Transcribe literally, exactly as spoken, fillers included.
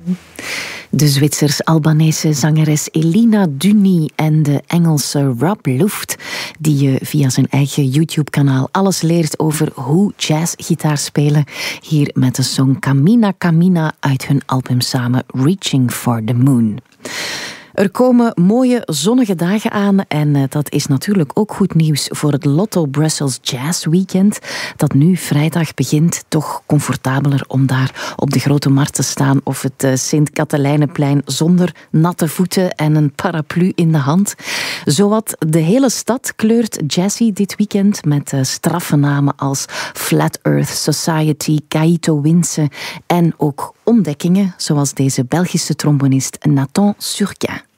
De Zwitsers-Albanese zangeres Elina Duni en de Engelse Rob Luft, die je via zijn eigen YouTube-kanaal alles leert over hoe jazzgitaar spelen, hier met de song Camina Camina uit hun album samen Reaching for the Moon. Er komen mooie zonnige dagen aan en uh, dat is natuurlijk ook goed nieuws voor het Lotto Brussels Jazz Weekend, dat nu vrijdag begint. Toch comfortabeler om daar op de Grote Markt te staan of het uh, Sint-Katelijneplein zonder natte voeten en een paraplu in de hand. Zowat de hele stad kleurt jazzy dit weekend met uh, straffe namen als Flat Earth Society, Kaito Winse en ook ontdekkingen zoals deze Belgische trombonist Nathan Surquin.